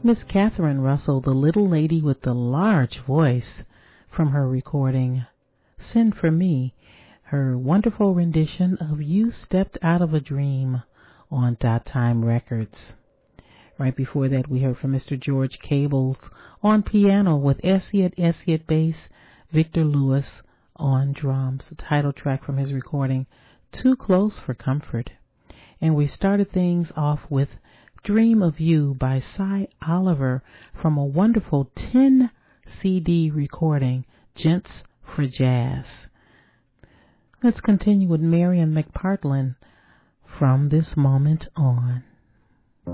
Miss Catherine Russell, the little lady with the large voice, from her recording Send for Me, her wonderful rendition of You Stepped Out of a Dream on Dot Time Records. Right before that, we heard from Mr. George Cables on piano with Essie bass, Victor Lewis on drums, the title track from his recording Too Close for Comfort. And we started things off with Dream of You by Cy Oliver from a wonderful 10 CD recording, Gents for Jazz. Let's continue with Marian McPartlin, From This Moment On.